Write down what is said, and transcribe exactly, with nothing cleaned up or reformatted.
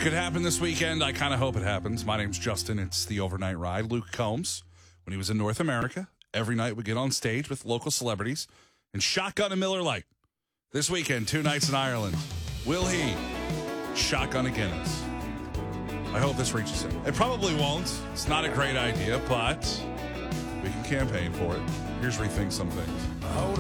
could happen this weekend. I kind of hope it happens. My name's Justin. It's the Overnight Ride. Luke Combs, when he was in North America, every night would get on stage with local celebrities and shotgun a Miller Lite. This weekend, two nights in Ireland. Will he shotgun a Guinness? I hope this reaches him. It probably won't. It's not a great idea, but we can campaign for it. Here's rethink some things.